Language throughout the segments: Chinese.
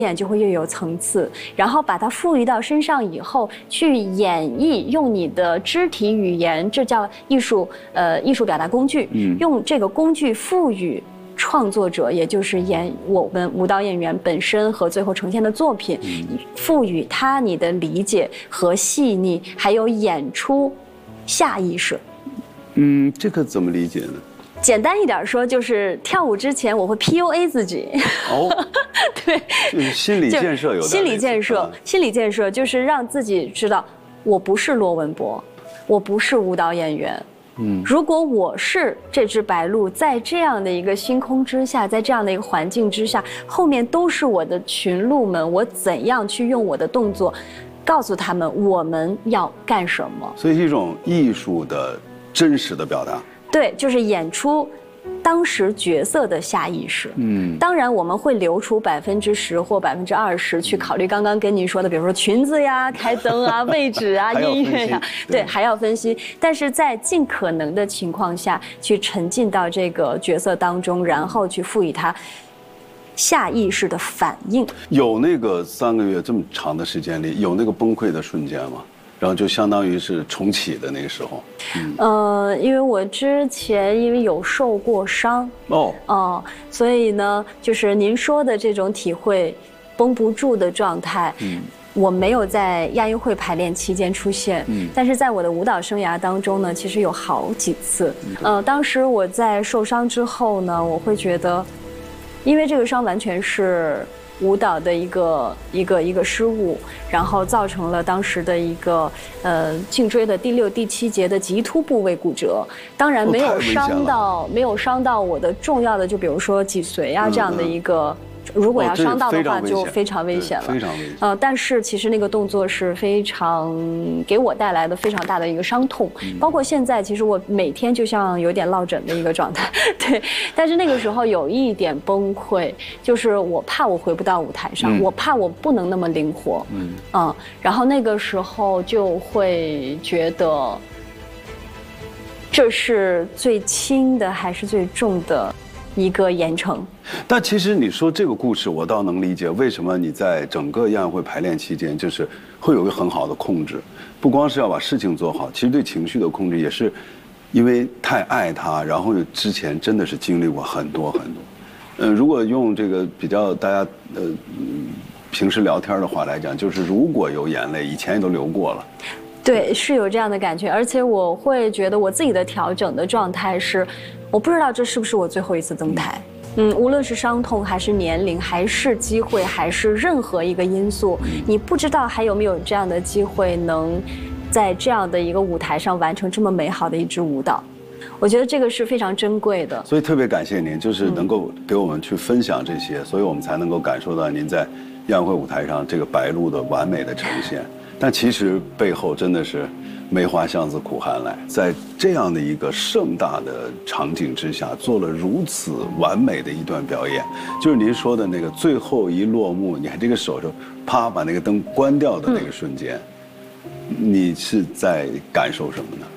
演就会越有层次，然后把它赋予到身上以后，去演绎，用你的肢体语言，这叫艺术表达工具，用这个工具赋予创作者，也就是我们舞蹈演员本身和最后呈现的作品，赋予他你的理解和细腻，还有演出下意识。 这个怎么理解呢？ 简单一点说，就是跳舞之前我会 PUA 自己。哦，对， 就是心理建设有心理建设，心理建设就是让自己知道，我不是罗文博，我不是舞蹈演员。如果我是这只白鹭，在这样的一个星空之下，在这样的一个环境之下，后面都是我的群鹿们，我怎样去用我的动作，告诉他们我们要干什么？ 所以是一种艺术的真实的表达。 对，就是演出当时角色的下意识。当然我们会留出10%或20%去考虑刚刚跟您说的，比如说裙子呀、开灯啊、位置啊、音乐呀，对，还要分析。但是在尽可能的情况下去沉浸到这个角色当中，然后去赋予它下意识的反应。有那个3个月这么长的时间里，有那个崩溃的瞬间吗？然后就相当于是重启的那个时候。 因为我之前因为有受过伤所以呢，就是您说的这种体会，绷不住的状态，我没有在亚运会排练期间出现，但是在我的舞蹈生涯当中呢，其实有好几次。当时我在受伤之后呢，我会觉得，因为这个伤完全是舞蹈的一个失误，然后造成了当时的一个颈椎的第6、第7节的棘突部位骨折。当然没有伤到我的重要的，就比如说脊髓啊这样的一个。如果要伤到的话，就非常危险了。 非常危险。 但是其实那个动作是非常给我带来的非常大的一个伤痛，包括现在，其实我每天就像有点落枕的一个状态。对，但是那个时候有一点崩溃，就是我怕我回不到舞台上，我怕我不能那么灵活。然后那个时候就会觉得，这是最轻的还是最重的一个盐城。 但其实你说这个故事，我倒能理解为什么你在整个亚运会排练期间，就是会有一个很好的控制，不光是要把事情做好，其实对情绪的控制也是，因为太爱他，然后之前真的是经历过很多很多。如果用这个比较大家平时聊天的话来讲，就是如果有眼泪，以前也都流过了。 对，是有这样的感觉，而且我会觉得我自己的调整的状态是，我不知道这是不是我最后一次登台。无论是伤痛还是年龄还是机会还是任何一个因素，你不知道还有没有这样的机会能在这样的一个舞台上完成这么美好的一支舞蹈。我觉得这个是非常珍贵的， 所以特别感谢您，就是能够给我们去分享这些，所以我们才能够感受到您在亚运会舞台上这个白鹭的完美的呈现。但其实背后真的是梅花香自苦寒来，在这样的一个盛大的场景之下，做了如此完美的一段表演。就是您说的那个最后一落幕，你看这个手就啪把那个灯关掉的那个瞬间，你是在感受什么呢？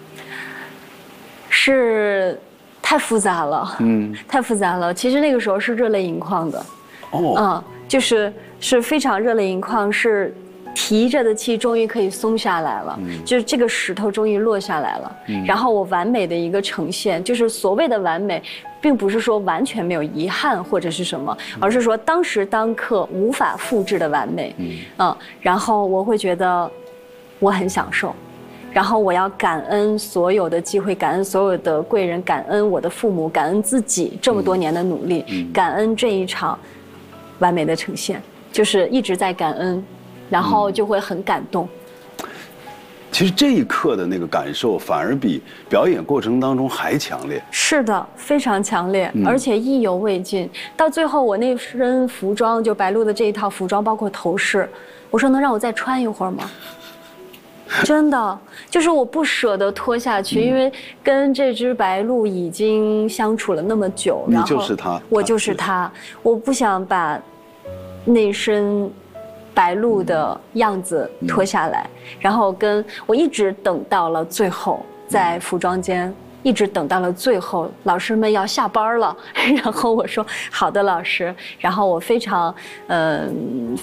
是太复杂了，太复杂了。其实那个时候是热泪盈眶的，就是非常热泪盈眶，是提着的气终于可以松下来了，就是这个石头终于落下来了。然后我完美的一个呈现，就是所谓的完美，并不是说完全没有遗憾或者是什么，而是说当时当刻无法复制的完美。然后我会觉得我很享受。然后我要感恩所有的机会，感恩所有的贵人，感恩我的父母，感恩自己这么多年的努力，感恩这一场完美的呈现，就是一直在感恩，然后就会很感动。 其实这一刻的那个感受反而比表演过程当中还强烈。 是的，非常强烈，而且意犹未尽。到最后我那身服装，就白鹭的这一套服装，包括头饰，我说能让我再穿一会儿吗？真的，就是我不舍得脱下去，因为跟这只白鹭已经相处了那么久， 你就是他， 我就是他，我不想把那身白鹭的样子脱下来，然后我一直等到了最后，在服装间一直等到了最后，老师们要下班了，然后我说好的老师，然后我非常